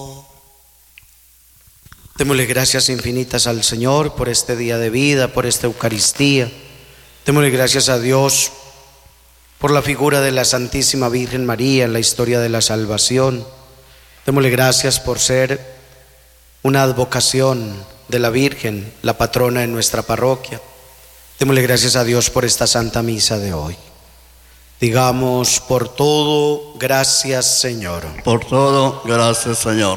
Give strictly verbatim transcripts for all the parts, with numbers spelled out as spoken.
Démosle gracias infinitas al Señor por este día de vida, por esta Eucaristía. Démosle gracias a Dios por la figura de la Santísima Virgen María en la historia de la salvación. Démosle gracias por ser una advocación de la Virgen, la patrona de nuestra parroquia. Démosle gracias a Dios por esta Santa Misa de hoy. Digamos: por todo, gracias Señor. Por todo, gracias Señor.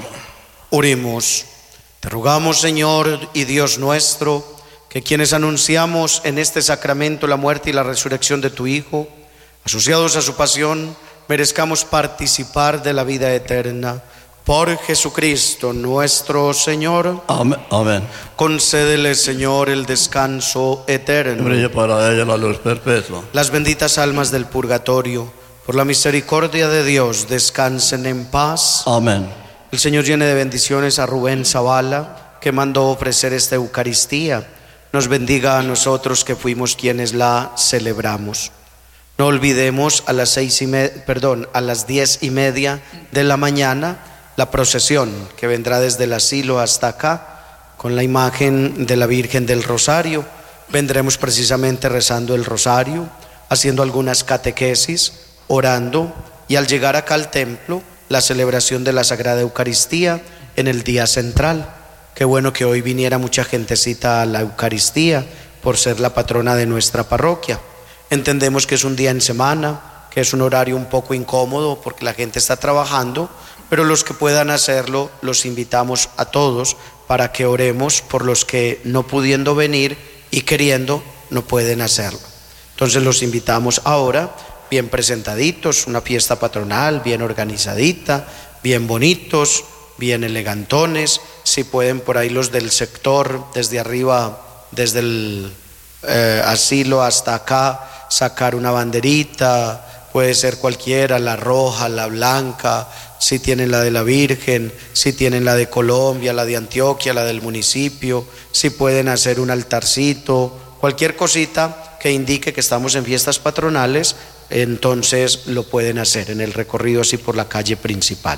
Oremos. Te rogamos, Señor y Dios nuestro, que quienes anunciamos en este sacramento la muerte y la resurrección de tu Hijo, asociados a su pasión, merezcamos participar de la vida eterna. Por Jesucristo nuestro Señor. Amén. Amén. Concédele, Señor, el descanso eterno. Brille para ella la luz perpetua. Las benditas almas del purgatorio, por la misericordia de Dios, descansen en paz. Amén. El Señor llene de bendiciones a Rubén Zavala, que mandó ofrecer esta Eucaristía. Nos bendiga a nosotros que fuimos quienes la celebramos. No olvidemos a las seis y media, perdón, a las diez y media de la mañana la procesión que vendrá desde el asilo hasta acá con la imagen de la Virgen del Rosario. Vendremos precisamente rezando el Rosario, haciendo algunas catequesis, orando, y al llegar acá al templo, la celebración de la Sagrada Eucaristía en el día central. Qué bueno que hoy viniera mucha gentecita a la Eucaristía por ser la patrona de nuestra parroquia. Entendemos que es un día en semana, que es un horario un poco incómodo porque la gente está trabajando, pero los que puedan hacerlo, los invitamos a todos para que oremos por los que, no pudiendo venir y queriendo, no pueden hacerlo. Entonces los invitamos ahora, bien presentaditos, una fiesta patronal bien organizadita, bien bonitos, bien elegantones. Si pueden por ahí los del sector, desde arriba, desde el eh, asilo hasta acá, sacar una banderita, puede ser cualquiera, la roja, la blanca, si tienen la de la Virgen, si tienen la de Colombia, la de Antioquia, la del municipio, si pueden hacer un altarcito, cualquier cosita que indique que estamos en fiestas patronales, entonces lo pueden hacer en el recorrido así por la calle principal.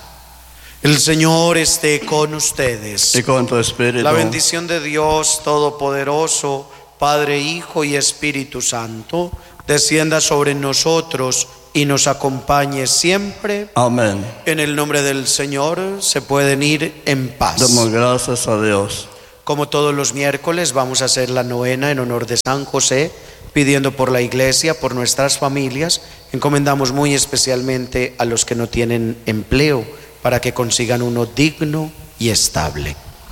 El Señor esté con ustedes. Y con tu espíritu. La bendición de Dios Todopoderoso, Padre, Hijo y Espíritu Santo, descienda sobre nosotros y nos acompañe siempre. Amén. En el nombre del Señor se pueden ir en paz. Damos gracias a Dios. Como todos los miércoles vamos a hacer la novena en honor de San José, pidiendo por la iglesia, por nuestras familias. Encomendamos muy especialmente a los que no tienen empleo para que consigan uno digno y estable.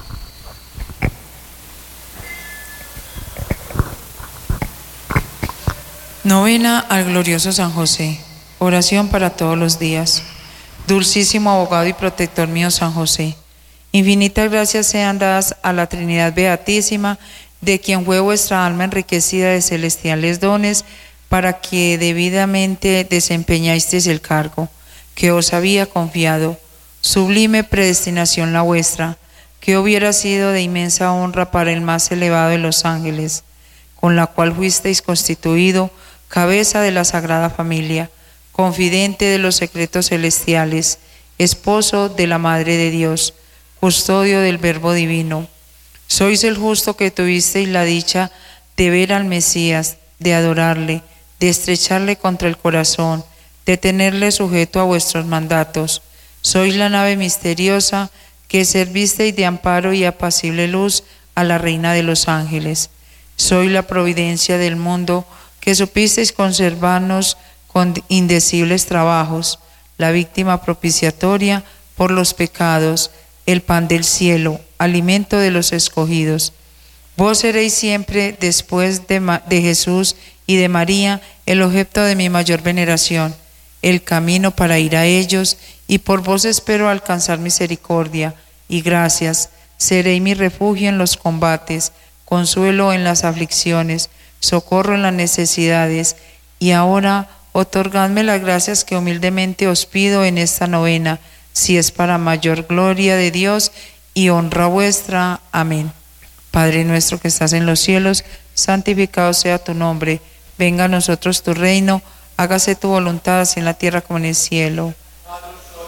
Novena al glorioso San José. Oración para todos los días. Dulcísimo abogado y protector mío San José, infinitas gracias sean dadas a la Trinidad Beatísima, de quien fue vuestra alma enriquecida de celestiales dones, para que debidamente desempeñasteis el cargo que os había confiado. Sublime predestinación la vuestra, que hubiera sido de inmensa honra para el más elevado de los ángeles, con la cual fuisteis constituido cabeza de la Sagrada Familia, confidente de los secretos celestiales, esposo de la Madre de Dios, custodio del Verbo Divino. Sois el justo que tuvisteis la dicha de ver al Mesías, de adorarle, de estrecharle contra el corazón, de tenerle sujeto a vuestros mandatos. Sois la nave misteriosa que servisteis de amparo y apacible luz a la Reina de los ángeles. Sois la providencia del mundo que supisteis conservarnos con indecibles trabajos, la víctima propiciatoria por los pecados, el pan del cielo, alimento de los escogidos. Vos seréis siempre, después de, Ma- de Jesús y de María, el objeto de mi mayor veneración, el camino para ir a ellos, y por vos espero alcanzar misericordia y gracias. Seréis mi refugio en los combates, consuelo en las aflicciones, socorro en las necesidades. Y ahora otorgadme las gracias que humildemente os pido en esta novena, si es para mayor gloria de Dios y honra vuestra. Amén. Padre nuestro que estás en los cielos, santificado sea tu nombre. Venga a nosotros tu reino, hágase tu voluntad así en la tierra como en el cielo.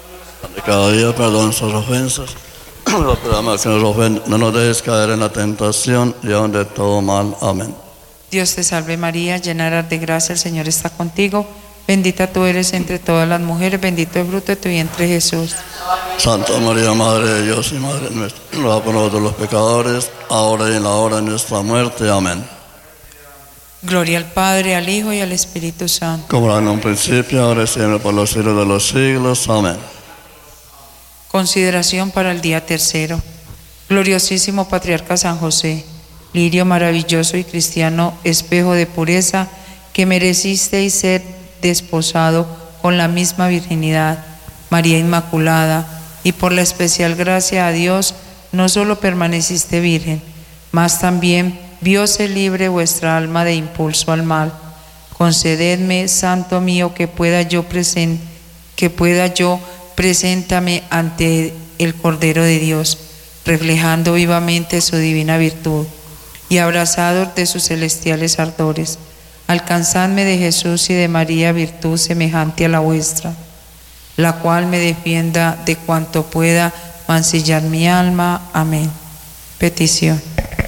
De cada día perdona nuestras ofensas. Los programas que nos ofenden, no nos dejes caer en la tentación y aun de todo mal. Amén. Dios te salve María, llena eres de gracia, el Señor está contigo. Bendita tú eres entre todas las mujeres, bendito el fruto de tu vientre Jesús. Santa María, Madre de Dios y Madre nuestra, ruega por nosotros los pecadores, ahora y en la hora de nuestra muerte. Amén. Gloria al Padre, al Hijo y al Espíritu Santo. Como era en un principio, ahora y siempre, por los siglos de los siglos. Amén. Consideración para el día tercero. Gloriosísimo Patriarca San José, lirio maravilloso y cristiano, espejo de pureza, que merecisteis ser desposado con la misma virginidad, María Inmaculada, y por la especial gracia a Dios, no solo permaneciste virgen, mas también vióse libre vuestra alma de impulso al mal. Concededme, Santo mío, que pueda yo presen- que pueda yo preséntame ante el Cordero de Dios, reflejando vivamente su divina virtud y abrazado de sus celestiales ardores. Alcanzadme de Jesús y de María virtud semejante a la vuestra, la cual me defienda de cuanto pueda mancillar mi alma. Amén. Petición.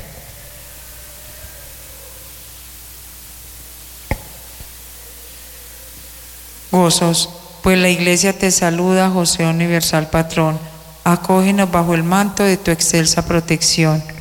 Gozos, pues la Iglesia te saluda, José universal patrón. Acógenos bajo el manto de tu excelsa protección.